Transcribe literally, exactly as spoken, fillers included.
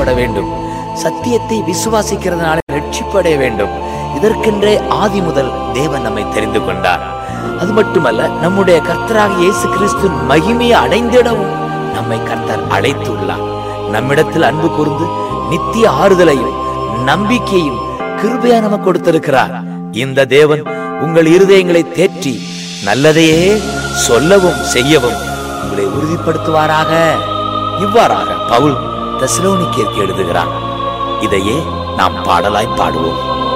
ரட்சிக்கப்பட வேண்டும். சத்தியத்தை விசுவாசிக்கிறதுனால ரட்சிப்படைய வேண்டும். இதற்கென்றே ஆதி முதல் தேவன் நம்மை தெரிந்து கொண்டார். அது மட்டுமல்ல, நம்முடைய கர்த்தராக இயேசு கிறிஸ்து மகிமையை அடைந்திடவும் நம்மை கர்த்தர் அழைத்துள்ளார். நம்மிடத்தில் அன்பு கூர்ந்து நித்திய ஆறுதலையும் நம்பிக்கையும் கிருபையா நமக்கு கொடுத்திருக்கிறார். இந்த தேவன் உங்கள் இருதயங்களை தேற்றி நல்லதையே சொல்லவும் செய்யவும் உங்களை உறுதிப்படுத்துவாராக. இவ்வாறாக பவுல் தெசலோனிக்கேயருக்கு எழுதுகிறார். இதையே நாம் பாடலாய் பாடுவோம்.